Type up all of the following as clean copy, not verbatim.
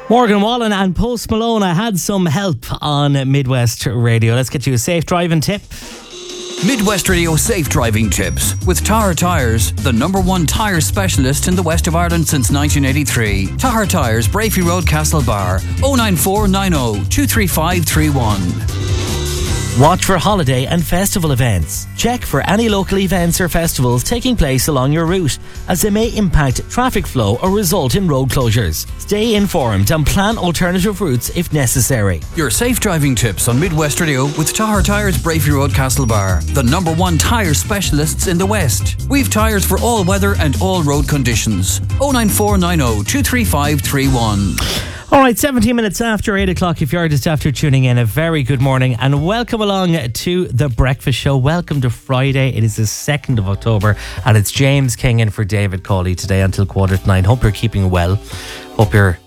Morgan Wallen and Post Malone had some help on Midwest Radio. Let's get you a safe driving tip. Midwest Radio safe driving tips with Tahar Tyres, the #1 tyre specialist in the west of Ireland since 1983. Tahar Tyres, Brafey Road, Castlebar, 09490 23531. Watch for holiday and festival events. Check for any local events or festivals taking place along your route, as they may impact traffic flow or result in road closures. Stay informed and plan alternative routes if necessary. Your safe driving tips on Midwest Radio with Tahar Tyres, Brafey Road, Castlebar, the #1 tyre specialists in the West. We've tyres for all weather and all road conditions. 09490 23531. All right, 17 minutes after 8 o'clock, if you're just after tuning in, a very good morning and welcome along to The Breakfast Show. Welcome to Friday. It is the 2nd of October and it's James King in for David Cawley today until 9:15. Hope you're keeping well. Hope your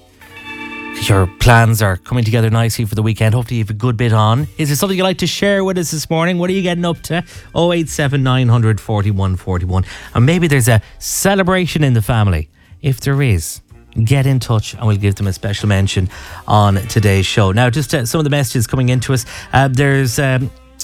plans are coming together nicely for the weekend. Hopefully you have a good bit on. Is there something you'd like to share with us this morning? What are you getting up to? 087 900 41 41. And maybe there's a celebration in the family. If there is, get in touch and we'll give them a special mention on today's show. Now, just some of the messages coming into us. There's a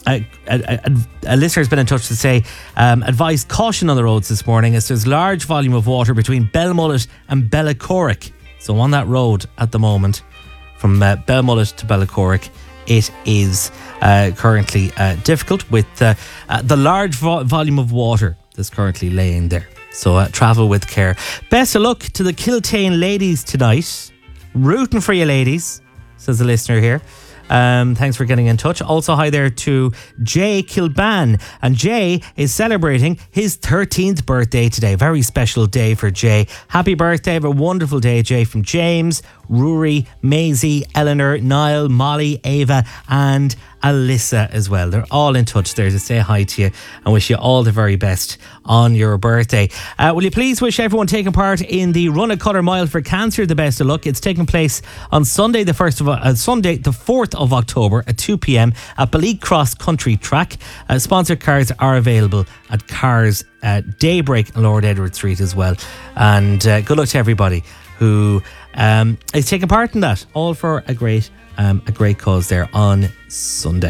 listener has been in touch to say advise caution on the roads this morning as there's large volume of water between Belmullet and Bellacorrick. So on that road at the moment from Belmullet to Bellacorrick, it is currently difficult with the large volume of water that's currently laying there. So travel with care. Best of luck to the Kiltane ladies tonight. Rooting for you, ladies, says the listener here. Thanks for getting in touch. Also, hi there to Jay Kilban. And Jay is celebrating his 13th birthday today. Very special day for Jay. Happy birthday. Have a wonderful day, Jay, from James, Rory, Maisie, Eleanor, Niall, Molly, Ava and Alyssa as well. They're all in touch there to say hi to you and wish you all the very best on your birthday. Will you please wish everyone taking part in the Run a Colour Mile for Cancer the best of luck. It's taking place on Sunday the 4th of October at 2 p.m. at Beleek Cross Country Track. Sponsored cars are available at Cars Daybreak and Lord Edward Street as well. And good luck to everybody who is taking part in that. All for a great cause there on Sunday.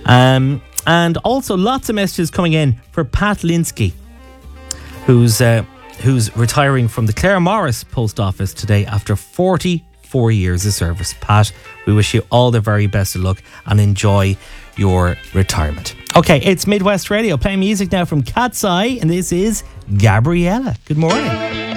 And also lots of messages coming in for Pat Linsky, who's retiring from the Clare Morris Post Office today after 44 years of service. Pat, we wish you all the very best of luck and enjoy your retirement. Okay, it's Midwest Radio playing music now from Cat's Eye, and this is Gabriella. Good morning.